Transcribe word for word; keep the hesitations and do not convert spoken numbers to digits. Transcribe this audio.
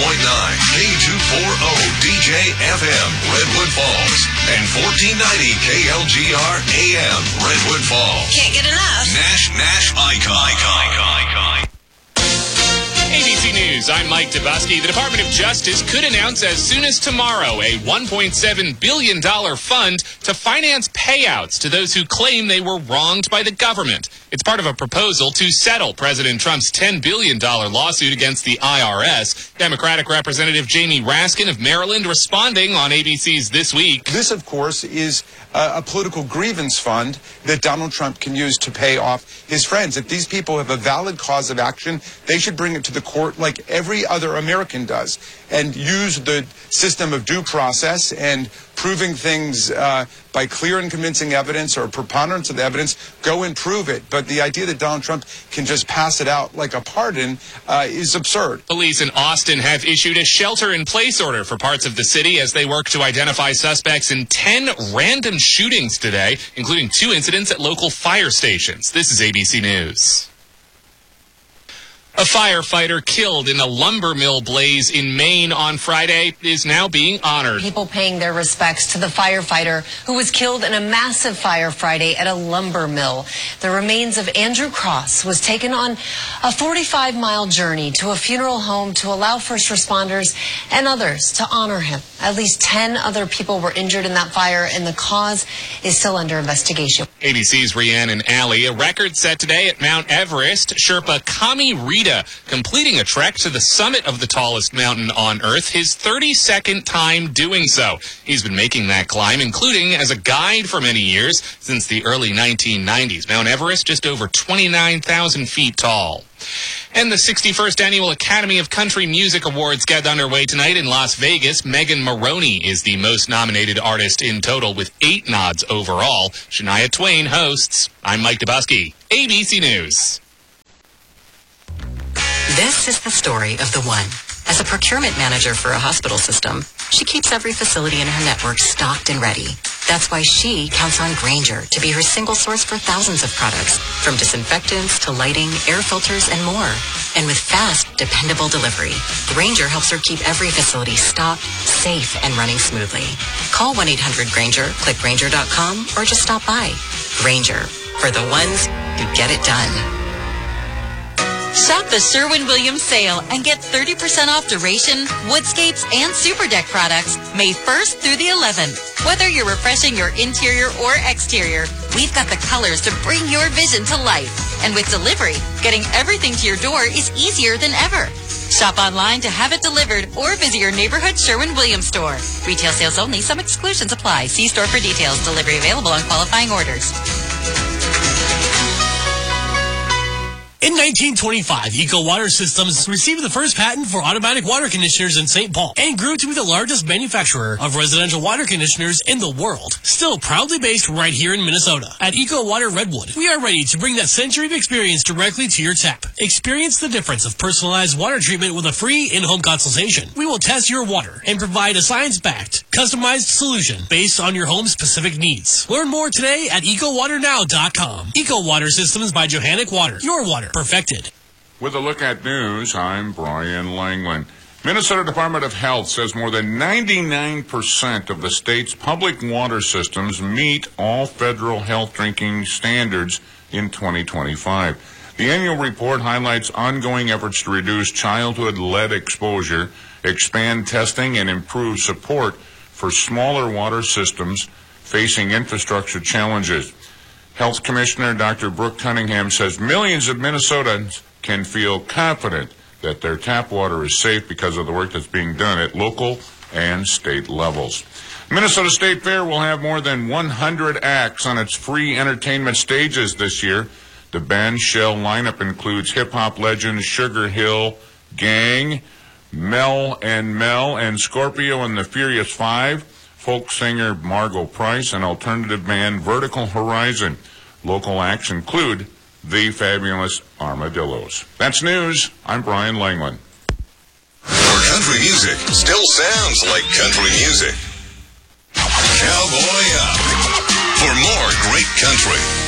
point nine K two forty D J F M, Redwood Falls, and fourteen ninety K L G R A M, Redwood Falls. Can't get enough. Nash, Nash Icon. Icon, icon. A B C News, I'm Mike Dubusky. The Department of Justice could announce as soon as tomorrow a one point seven billion dollars fund to finance payouts to those who claim they were wronged by the government. It's part of a proposal to settle President Trump's ten billion dollars lawsuit against the I R S. Democratic Representative Jamie Raskin of Maryland responding on A B C's This Week. This, of course, is a, a political grievance fund that Donald Trump can use to pay off his friends. If these people have a valid cause of action, they should bring it to the court like every other American does and use the system of due process and proving things uh, by clear and convincing evidence or preponderance of the evidence, go and prove it. But the idea that Donald Trump can just pass it out like a pardon uh, is absurd. Police in Austin have issued a shelter-in-place order for parts of the city as they work to identify suspects in ten random shootings today, including two incidents at local fire stations. This is A B C News. A firefighter killed in a lumber mill blaze in Maine on Friday is now being honored. People paying their respects to the firefighter who was killed in a massive fire Friday at a lumber mill. The remains of Andrew Cross was taken on a forty-five mile journey to a funeral home to allow first responders and others to honor him. At least ten other people were injured in that fire, and the cause is still under investigation. A B C's Rhiannon Alley. A record set today at Mount Everest. Sherpa Kami Rita completing a trek to the summit of the tallest mountain on Earth, his thirty-second time doing so. He's been making that climb, including as a guide for many years, since the early nineteen nineties. Mount Everest, just over twenty-nine thousand feet tall. And the sixty-first Annual Academy of Country Music Awards get underway tonight in Las Vegas. Megan Maroney is the most nominated artist in total with eight nods overall. Shania Twain hosts. I'm Mike Dubusky, A B C News. This is the story of the one. As a procurement manager for a hospital system, she keeps every facility in her network stocked and ready. That's why she counts on Grainger to be her single source for thousands of products, from disinfectants to lighting, air filters, and more. And with fast, dependable delivery, Grainger helps her keep every facility stocked, safe, and running smoothly. Call one eight hundred Grainger, click Grainger dot com, or just stop by. Grainger, for the ones who get it done. Shop the Sherwin-Williams sale and get thirty percent off Duration, Woodscapes, and Super Deck products May first through the eleventh. Whether you're refreshing your interior or exterior, we've got the colors to bring your vision to life. And with delivery, getting everything to your door is easier than ever. Shop online to have it delivered or visit your neighborhood Sherwin-Williams store. Retail sales only. Some exclusions apply. See store for details. Delivery available on qualifying orders. In nineteen twenty-five, Eco Water Systems received the first patent for automatic water conditioners in Saint Paul and grew to be the largest manufacturer of residential water conditioners in the world. Still proudly based right here in Minnesota. At Eco Water Redwood, we are ready to bring that century of experience directly to your tap. Experience the difference of personalized water treatment with a free in-home consultation. We will test your water and provide a science-backed, customized solution based on your home's specific needs. Learn more today at eco water now dot com. Eco Water Systems by Johanic Water. Your water perfected. With a look at news, I'm Brian Langland. Minnesota Department of Health says more than ninety-nine percent of the state's public water systems meet all federal health drinking standards in twenty twenty-five. The annual report highlights ongoing efforts to reduce childhood lead exposure, expand testing, and improve support for smaller water systems facing infrastructure challenges. Health Commissioner Doctor Brooke Cunningham says millions of Minnesotans can feel confident that their tap water is safe because of the work that's being done at local and state levels. Minnesota State Fair will have more than one hundred acts on its free entertainment stages this year. The band shell lineup includes hip-hop legends Sugar Hill Gang, Mel and Mel, and Scorpio and the Furious Five, folk singer Margot Price, and alternative band Vertical Horizon. Local acts include the Fabulous Armadillos. That's news. I'm Brian Langland. Where country music still sounds like country music. Cowboy Up. For more great country.